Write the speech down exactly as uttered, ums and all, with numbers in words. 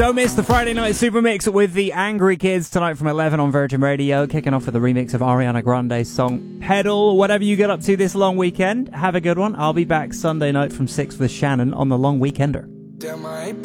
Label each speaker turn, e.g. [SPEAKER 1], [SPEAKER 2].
[SPEAKER 1] Don't miss the Friday Night Super Mix with the Angry Kids tonight from eleven on Virgin Radio, kicking off with a remix of Ariana Grande's song Pedal. Whatever you get up to this long weekend, have a good one. I'll be back Sunday night from six with Shannon on the Long Weekender.
[SPEAKER 2] Damn, I ain't